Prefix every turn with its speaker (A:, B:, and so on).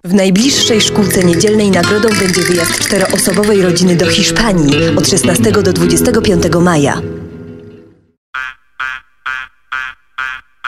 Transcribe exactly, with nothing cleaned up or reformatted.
A: W najbliższej szkółce niedzielnej nagrodą będzie wyjazd czteroosobowej rodziny do Hiszpanii od szesnastego do dwudziestego piątego maja.